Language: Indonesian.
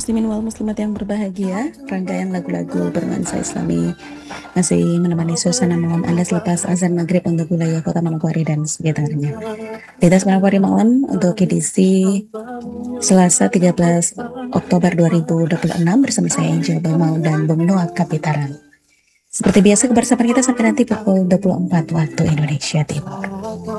muslimin wal muslimat yang berbahagia, rangkaian lagu-lagu bernuansa Islami masih menemani suasana malam Anda selepas azan maghrib untuk wilayah Kota Manokwari dan sekitarnya. Di atas Manokwari malam untuk edisi Selasa 13 Oktober 2026 bersama saya Angel Bamau dan Bung Noah Kapitaran. Seperti biasa kebersamaan kita sampai nanti pukul 24 waktu Indonesia Timur.